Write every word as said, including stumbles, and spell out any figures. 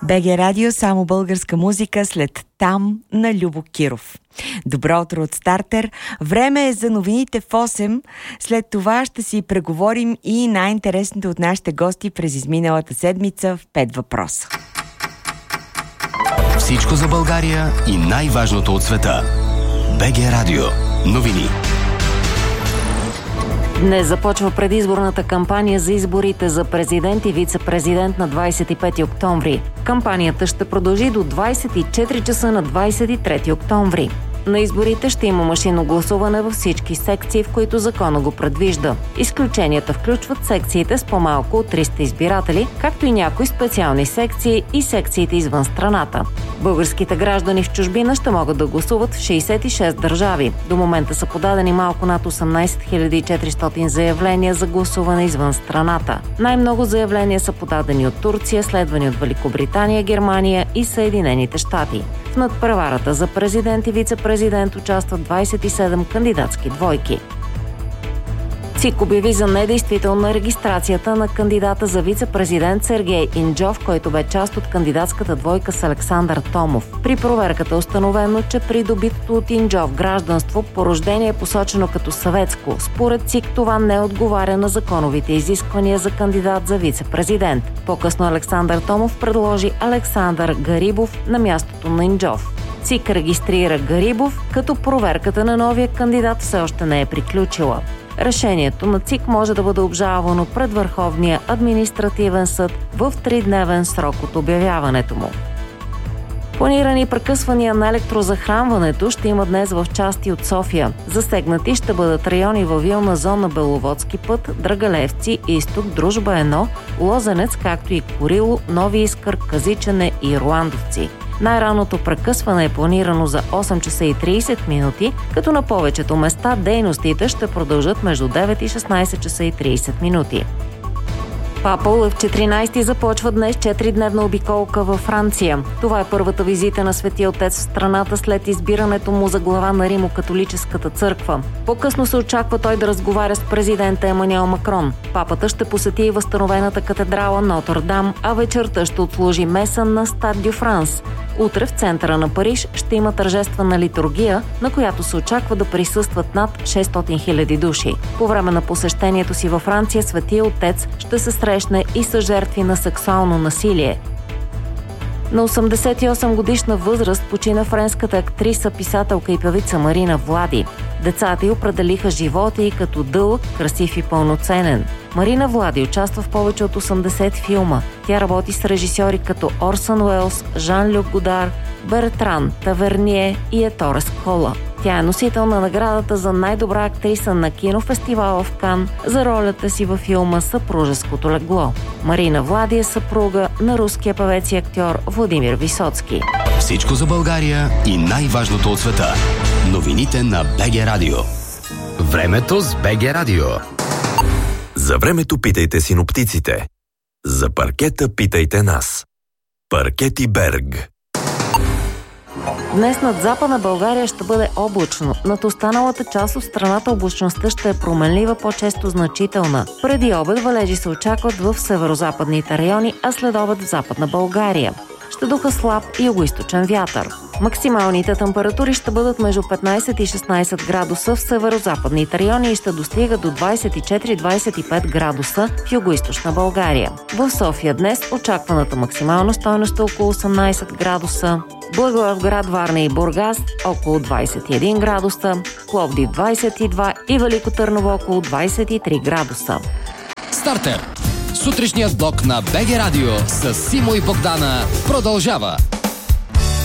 БГ Радио, само българска музика след "Там" на Любо Киров. Добро утро от Стартер. Време е за новините в осем. След това ще си преговорим и най-интересните от нашите гости през изминалата седмица в пет въпроса. Всичко за България и най-важното от света. БГ Радио. Новини. Днес започва предизборната кампания за изборите за президент и вице-президент на двадесет и пети октомври. Кампанията ще продължи до двадесет и четири часа на двадесет и трети октомври. На изборите ще има машинно гласуване във всички секции, в които закона го предвижда. Изключенията включват секциите с по-малко от триста избиратели, както и някои специални секции и секциите извън страната. Българските граждани в чужбина ще могат да гласуват в шейсет и шест държави. До момента са подадени малко над осемнадесет хиляди и четиристотин заявления за гласуване извън страната. Най-много заявления са подадени от Турция, следвани от Великобритания, Германия и Съединените щати. В надпреварата за президент и вице-президент участват двадесет и седем кандидатски двойки. ЦИК обяви за недействителна регистрацията на кандидата за вице-президент Сергей Инджов, който бе част от кандидатската двойка с Александър Томов. При проверката е установено, че придобитото от Инджов гражданство по рождение е посочено като съветско. Според ЦИК това не отговаря на законовите изисквания за кандидат за вице-президент. По-късно Александър Томов предложи Александър Гарибов на мястото на Инджов. ЦИК регистрира Гарибов, като проверката на новия кандидат все още не е приключила. Решението на ЦИК може да бъде обжалвано пред Върховния административен съд в тридневен срок от обявяването му. Планирани прекъсвания на електрозахранването ще има днес в части от София. Засегнати ще бъдат райони във вилна зона Беловодски път, Драгалевци, Изток, Дружба едно, Лозенец, както и Курило, Нови Искър, Казичене и Руандовци. Най-раното прекъсване е планирано за осем часа и тридесет минути, като на повечето места дейностите ще продължат между девет и шестнадесет часа и тридесет минути. Папа Лъв четиринадесети започва днес четиридневна обиколка във Франция. Това е първата визита на Светия Отец в страната след избирането му за глава на Римо-католическата църква. По-късно се очаква той да разговаря с президента Емануел Макрон. Папата ще посети и възстановената катедрала Нотр-Дам, а вечерта ще отслужи меса на Стад дю Франс. Утре в центъра на Париж ще има тържествена литургия, на която се очаква да присъстват над шестстотин хиляди души. По време на посещението си във Франция Светия Отец ще се срещне и с жертви на сексуално насилие. На осемдесет и осем годишна възраст почина френската актриса, писателка и певица Марина Влади. Децата й определиха живота й като дълъг, красив и пълноценен. Марина Влади участва в повече от осемдесет филма. Тя работи с режисьори като Орсън Уелс, Жан-Люк Годар, Бертран Таверние и Етторе Скола. Тя е носител на наградата за най-добра актриса на кинофестивала в Кан за ролята си във филма "Съпружеското легло". Марина Влади е съпруга на руския певец и актьор Владимир Висоцки. Всичко за България и най-важното от света. Новините на БГ Радио. Времето с БГ Радио. За времето питайте синоптиците. За паркета питайте нас. Паркети Берг. Днес над Западна България ще бъде облачно. Над останалата част от страната облачността ще е променлива, по-често значителна. Преди обед валежи се очакват в северо-западните райони, а след обед в Западна България. Ще духа слаб югоизточен вятър. Максималните температури ще бъдат между петнадесет и шестнадесет градуса в северо-западните райони и ще достигат до двадесет и четири до двадесет и пет градуса в югоизточна България. В София днес очакваната максимална стойност е около осемнадесет градуса. Благоевград, Варна и Бургас около двадесет и един градуса, Пловдив двадесет и два и Велико Търново около двадесет и три градуса. Стартер. Сутрешният блок на БГ Радио с Симо и Богдана продължава.